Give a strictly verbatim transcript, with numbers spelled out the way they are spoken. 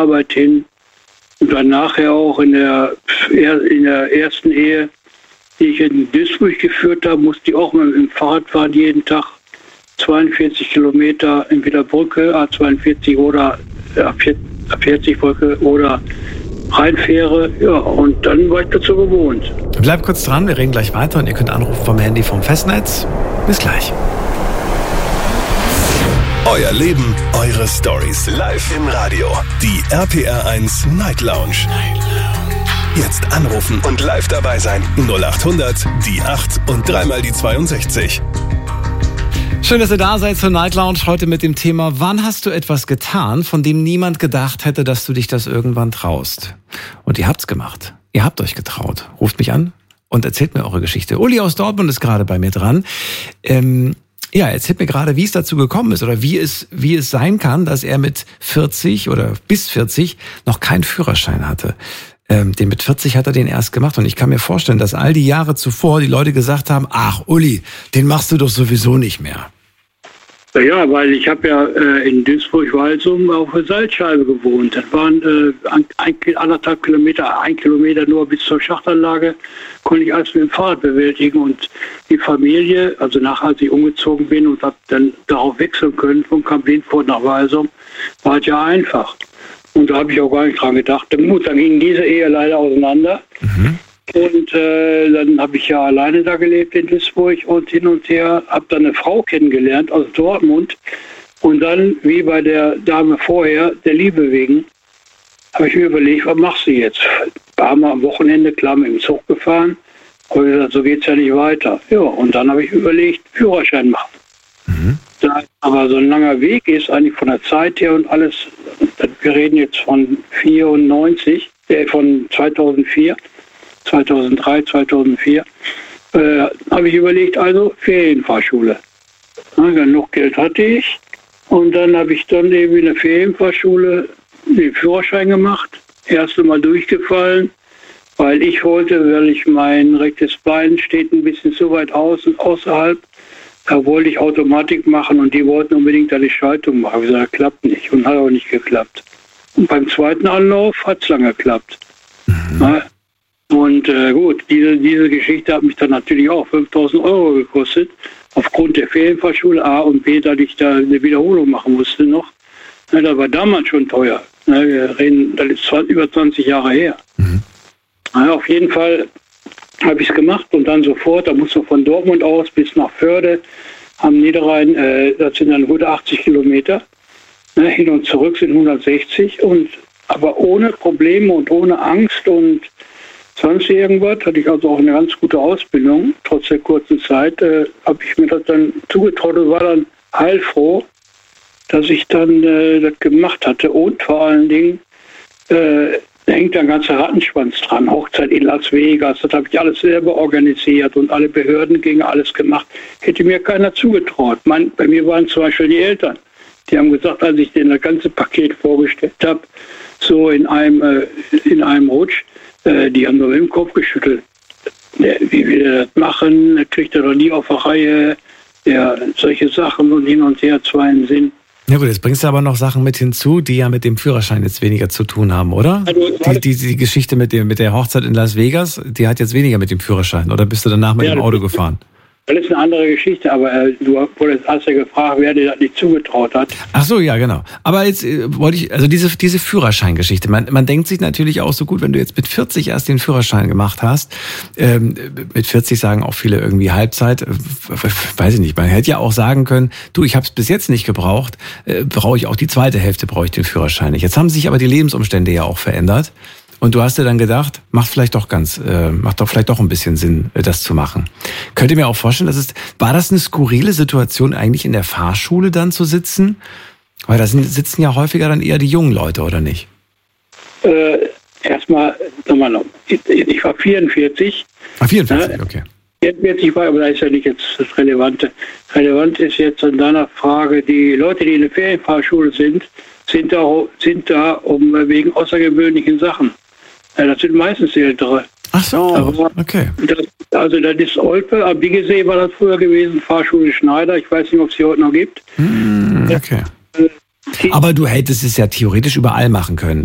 Arbeit hin. Und dann nachher auch in der, in der ersten Ehe, die ich in Duisburg geführt habe, musste ich auch mal mit dem Fahrrad fahren, jeden Tag zweiundvierzig Kilometer, entweder Brücke, A zweiundvierzig oder A vierzig Brücke oder Rheinfähre. Ja, und dann war ich dazu gewohnt. Bleibt kurz dran, wir reden gleich weiter und ihr könnt anrufen vom Handy vom Festnetz. Bis gleich. Euer Leben, eure Stories. Live im Radio. Die R P R eins Night Lounge. Jetzt anrufen und live dabei sein. null acht hundert, die acht und dreimal die zweiundsechzig. Schön, dass ihr da seid zur Night Lounge. Heute mit dem Thema: Wann hast du etwas getan, von dem niemand gedacht hätte, dass du dich das irgendwann traust? Und ihr habt's gemacht. Ihr habt euch getraut. Ruft mich an und erzählt mir eure Geschichte. Uli aus Dortmund ist gerade bei mir dran. Ähm, Ja, erzählt mir gerade, wie es dazu gekommen ist oder wie es, wie es sein kann, dass er mit vierzig oder bis vierzig noch keinen Führerschein hatte. Ähm, den mit vierzig hat er den erst gemacht und ich kann mir vorstellen, dass all die Jahre zuvor die Leute gesagt haben: Ach Uli, den machst du doch sowieso nicht mehr. Ja, weil ich habe ja äh, in Duisburg-Walsum auf der Salzscheibe gewohnt. Das waren äh, ein, ein, anderthalb Kilometer, ein Kilometer nur bis zur Schachtanlage, konnte ich alles mit dem Fahrrad bewältigen. Und die Familie, also nachher, als ich umgezogen bin und habe dann darauf wechseln können, von Kamp-Lindfort nach Walsum, war es ja einfach. Und da habe ich auch gar nicht dran gedacht. Gut, dann ging diese Ehe leider auseinander. Mhm. Und äh, dann habe ich ja alleine da gelebt in Duisburg und hin und her, habe dann eine Frau kennengelernt aus Dortmund. Und dann, wie bei der Dame vorher, der Liebe wegen, habe ich mir überlegt, was machst du jetzt? War mal am Wochenende klar mit dem Zug gefahren. Und gesagt, so geht's ja nicht weiter. Ja, und dann habe ich überlegt, Führerschein machen. Mhm. Da aber so ein langer Weg ist, eigentlich von der Zeit her und alles, wir reden jetzt von vierundneunzig, äh, von zweitausendvier, zweitausenddrei, zweitausendvier, äh, habe ich überlegt, also Ferienfahrschule. Na, genug Geld hatte ich und dann habe ich dann eben in der Ferienfahrschule den Führerschein gemacht, erst einmal durchgefallen, weil ich wollte, weil ich mein rechtes Bein steht ein bisschen zu weit aus und außerhalb, da wollte ich Automatik machen und die wollten unbedingt eine Schaltung machen. Ich gesagt, das klappt nicht und hat auch nicht geklappt. Und beim zweiten Anlauf hat es lange geklappt. Mhm. Na, Und äh, gut, diese, diese Geschichte hat mich dann natürlich auch fünftausend Euro gekostet, aufgrund der Ferienfahrschule A und B, dass ich da eine Wiederholung machen musste noch. Ja, das war damals schon teuer. Ja, wir reden, das ist zwanzig, über zwanzig Jahre her. Mhm. Ja, auf jeden Fall habe ich es gemacht und dann sofort, da musste man von Dortmund aus bis nach Förde am Niederrhein, äh, das sind dann hundertachtzig Kilometer. Ne, hin und zurück sind hundertsechzig, und aber ohne Probleme und ohne Angst und sonst irgendwas, hatte ich also auch eine ganz gute Ausbildung. Trotz der kurzen Zeit äh, habe ich mir das dann zugetraut und war dann heilfroh, dass ich dann äh, das gemacht hatte. Und vor allen Dingen äh, da hängt ein ganzer Rattenschwanz dran. Hochzeit in Las Vegas, das habe ich alles selber organisiert und alle Behörden gingen alles gemacht. Hätte mir keiner zugetraut. Mein, bei mir waren zum Beispiel die Eltern. Die haben gesagt, als ich denen das ganze Paket vorgestellt habe, so in einem, äh, in einem Rutsch, die haben nur mit dem Kopf geschüttelt. Wie will er das machen? Er kriegt er doch nie auf der Reihe. Ja, solche Sachen und hin und her zu einem Sinn. Ja gut, jetzt bringst du aber noch Sachen mit hinzu, die ja mit dem Führerschein jetzt weniger zu tun haben, oder? Also, die, die, die Geschichte mit, dem, mit der Hochzeit in Las Vegas, die hat jetzt weniger mit dem Führerschein. Oder bist du danach mit ja, dem Auto gefahren? Das ist eine andere Geschichte, aber äh, du wurdest hast ja gefragt, wer dir das nicht zugetraut hat. Ach so, ja, genau. Aber jetzt äh, wollte ich, also diese diese Führerscheingeschichte, man, man denkt sich natürlich auch so gut, wenn du jetzt mit vierzig erst den Führerschein gemacht hast, ähm, mit vierzig sagen auch viele irgendwie Halbzeit, äh, weiß ich nicht, man hätte ja auch sagen können, du, ich habe es bis jetzt nicht gebraucht, äh, brauche ich auch die zweite Hälfte, brauche ich den Führerschein nicht. Jetzt haben sich aber die Lebensumstände ja auch verändert. Und du hast dir dann gedacht, macht vielleicht doch ganz, äh, macht doch vielleicht doch ein bisschen Sinn, äh, das zu machen. Könnt ihr mir auch vorstellen, dass es, war das eine skurrile Situation, eigentlich in der Fahrschule dann zu sitzen? Weil da sind, sitzen ja häufiger dann eher die jungen Leute, oder nicht? Äh, erstmal, nochmal noch, ich, ich war vierundvierzig. Ah, vierundvierzig, okay. vierundvierzig war, aber das ist ja nicht jetzt das Relevante. Relevant ist jetzt an deiner Frage, die Leute, die in der Ferienfahrschule sind, sind da, sind da um wegen außergewöhnlichen Sachen. Ja, das sind meistens Ältere. Ach so, aber okay. Das, also das ist Olpe, am Biggesee war das früher gewesen, Fahrschule Schneider. Ich weiß nicht, ob es sie heute noch gibt. Hm, okay. Äh, aber du hättest es ja theoretisch überall machen können.